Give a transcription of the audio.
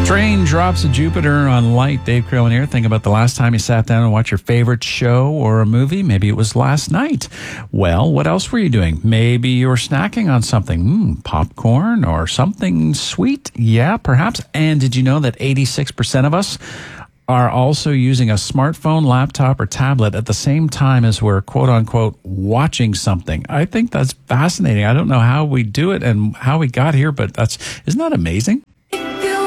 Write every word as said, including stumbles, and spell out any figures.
Raindrops of Jupiter on Light. Dave Carolyn here. Think about the last time you sat down and watched your favorite show or a movie. Maybe it was last night. Well, what else were you doing? Maybe you were snacking on something, mm, popcorn or something sweet. Yeah, perhaps. And did you know that eighty-six percent of us are also using a smartphone, laptop, or tablet at the same time as we're quote unquote watching something? I think that's fascinating. I don't know how we do it and how we got here, but that's, isn't that amazing? If you